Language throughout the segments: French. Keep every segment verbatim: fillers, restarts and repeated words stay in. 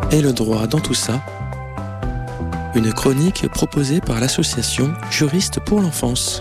Et le droit dans tout ça, une chronique proposée par l'association Juristes pour l'enfance.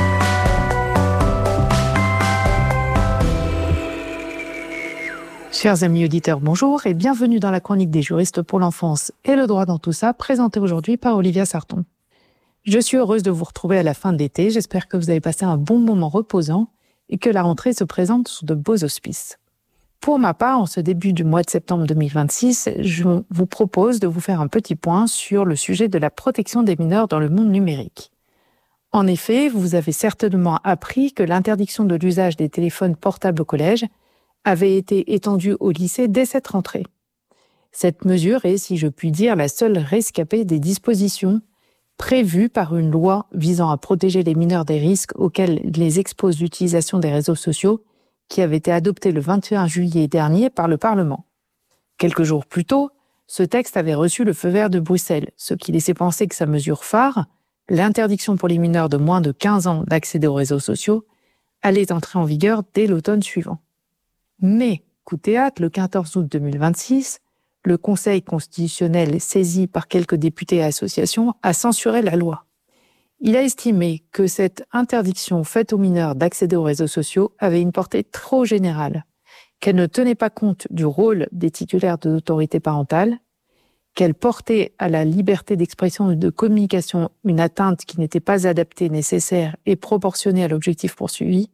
Chers amis auditeurs, bonjour et bienvenue dans la chronique des Juristes pour l'enfance et le droit dans tout ça, présentée aujourd'hui par Olivia Sarton. Je suis heureuse de vous retrouver à la fin de l'été, j'espère que vous avez passé un bon moment reposant et que la rentrée se présente sous de beaux auspices. Pour ma part, en ce début du mois de septembre deux mille vingt-six, je vous propose de vous faire un petit point sur le sujet de la protection des mineurs dans le monde numérique. En effet, vous avez certainement appris que l'interdiction de l'usage des téléphones portables au collège avait été étendue au lycée dès cette rentrée. Cette mesure est, si je puis dire, la seule rescapée des dispositions prévues par une loi visant à protéger les mineurs des risques auxquels les expose l'utilisation des réseaux sociaux, qui avait été adopté le vingt et un juillet dernier par le Parlement. Quelques jours plus tôt, ce texte avait reçu le feu vert de Bruxelles, ce qui laissait penser que sa mesure phare, l'interdiction pour les mineurs de moins de quinze ans d'accéder aux réseaux sociaux, allait entrer en vigueur dès l'automne suivant. Mais, coup de théâtre, le quatorze août deux mille vingt-six, le Conseil constitutionnel, saisi par quelques députés et associations, a censuré la loi. Il a estimé que cette interdiction faite aux mineurs d'accéder aux réseaux sociaux avait une portée trop générale, qu'elle ne tenait pas compte du rôle des titulaires de l'autorité parentale, qu'elle portait à la liberté d'expression et de communication une atteinte qui n'était pas adaptée, nécessaire et proportionnée à l'objectif poursuivi,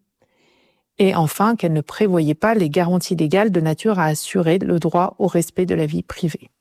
et enfin qu'elle ne prévoyait pas les garanties légales de nature à assurer le droit au respect de la vie privée.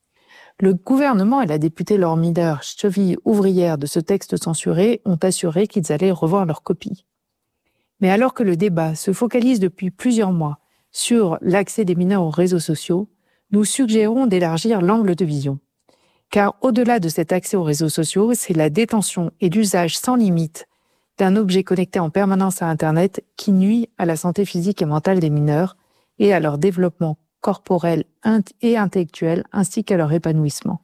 Le gouvernement et la députée Laure Miller, cheville ouvrière de ce texte censuré, ont assuré qu'ils allaient revoir leur copie. Mais alors que le débat se focalise depuis plusieurs mois sur l'accès des mineurs aux réseaux sociaux, nous suggérons d'élargir l'angle de vision. Car au-delà de cet accès aux réseaux sociaux, c'est la détention et l'usage sans limite d'un objet connecté en permanence à Internet qui nuit à la santé physique et mentale des mineurs et à leur développement corporel et intellectuel, ainsi qu'à leur épanouissement.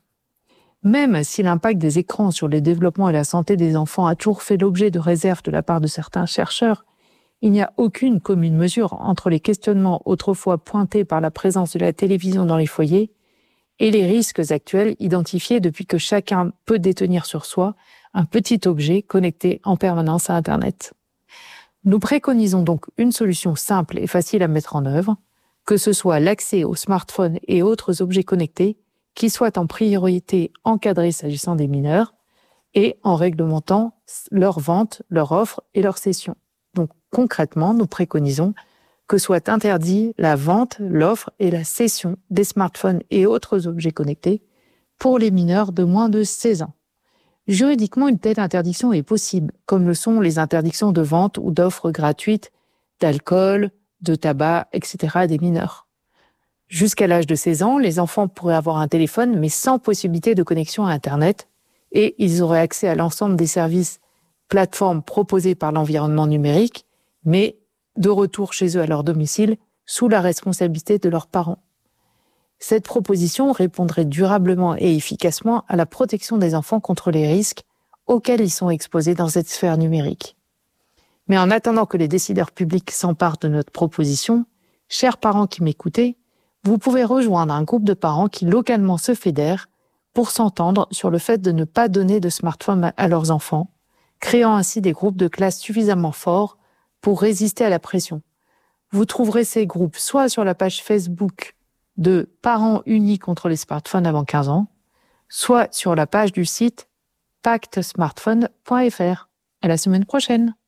Même si l'impact des écrans sur le développement et la santé des enfants a toujours fait l'objet de réserves de la part de certains chercheurs, il n'y a aucune commune mesure entre les questionnements autrefois pointés par la présence de la télévision dans les foyers et les risques actuels identifiés depuis que chacun peut détenir sur soi un petit objet connecté en permanence à Internet. Nous préconisons donc une solution simple et facile à mettre en œuvre, que ce soit l'accès aux smartphones et autres objets connectés qui soient en priorité encadrés s'agissant des mineurs et en réglementant leur vente, leur offre et leur cession. Donc concrètement, nous préconisons que soit interdit la vente, l'offre et la cession des smartphones et autres objets connectés pour les mineurs de moins de seize ans. Juridiquement, une telle interdiction est possible, comme le sont les interdictions de vente ou d'offres gratuites d'alcool, de tabac, et cetera des mineurs. Jusqu'à l'âge de seize ans, les enfants pourraient avoir un téléphone, mais sans possibilité de connexion à Internet, et ils auraient accès à l'ensemble des services, plateformes proposées par l'environnement numérique, mais de retour chez eux à leur domicile, sous la responsabilité de leurs parents. Cette proposition répondrait durablement et efficacement à la protection des enfants contre les risques auxquels ils sont exposés dans cette sphère numérique. Mais en attendant que les décideurs publics s'emparent de notre proposition, chers parents qui m'écoutez, vous pouvez rejoindre un groupe de parents qui localement se fédèrent pour s'entendre sur le fait de ne pas donner de smartphone à leurs enfants, créant ainsi des groupes de classe suffisamment forts pour résister à la pression. Vous trouverez ces groupes soit sur la page Facebook de Parents unis contre les smartphones avant quinze ans, soit sur la page du site pacte smartphone point f r. À la semaine prochaine.